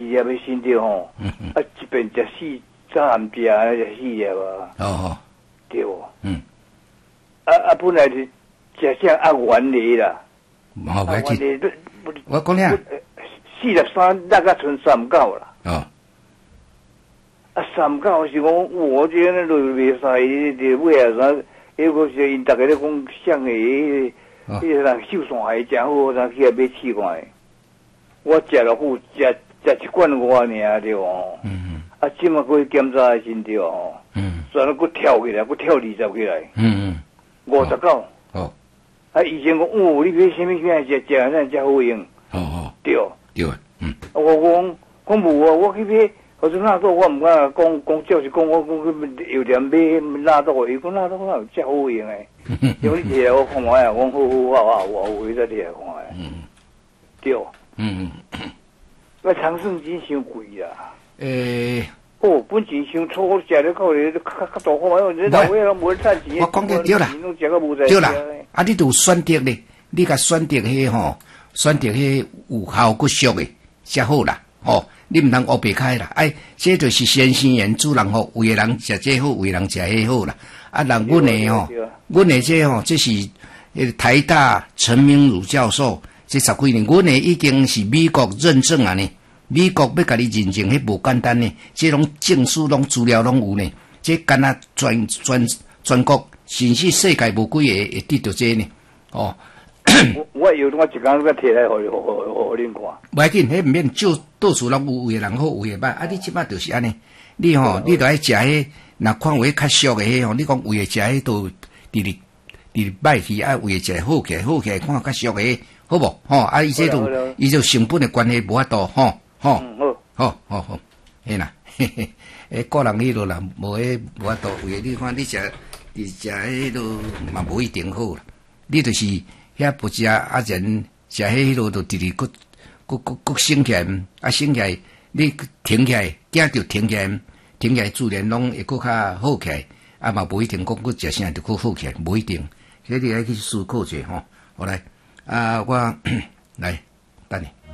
要身体吼，一边食死，早暗食食死了吧？ 哦， 对不？本来是食啥原理啦， 原理我讲了 ，43大概剩39啦。 哦。 39是讲，我觉得都袂使，就尾啊啥，迄个是因大家咧讲像迄个人秀山还真好，咱去买试看。我食了好，食一罐我尔对哦。即马过去检查身体哦。所以佫跳起来，佫跳20起来。59。 哦。 以前讲，你买什么食咱才好用。对。 对。 我讲无啊，我去买。我说那都我唔敢讲，就是讲我有点买那都，伊讲那都有真好用诶。因为你摕来我看下，我好，我为咗摕来看下。对。那长胜金伤贵啦。本钱伤粗，食了够咧，较大块，你老尾拢无赚钱。 我讲嘅对啦，对啦。你就选择咧，你甲选择迄吼，选择迄有效果俗诶，才好啦。你唔通乌白开啦，这就是先生言主人好，有的人食这好，有的人食迄好啦。人阮诶吼，阮诶这吼，这是台大陈明儒教授，这10几年，阮诶已经是美国认证啊呢。美国要甲你认证，迄无简单呢，这拢证书、拢资料拢有呢。这敢若全国甚至世界无几个会得到这呢。 我有我一工摕来互恁看。 袂要紧，迄毋免就到处拢有的人好，有的歹。你即摆就是安尼，你都爱食迄，若看有迄较俗的迄你讲有的食迄都直歹去，有的食好起来，看较俗的，好无？伊这都伊就成本的关系无法度，好，嘿啦，个人迄落啦，无法度，有的你看你食迄落嘛无一定好啦，你就是。遐不食人食迄落就直佫升起来，升起来，你停起来，惊着停起来，自然拢会佫较好起来，嘛无一定讲佫食啥就佫好起来，无一定，所以你爱去思考者吼。好来，我来等你。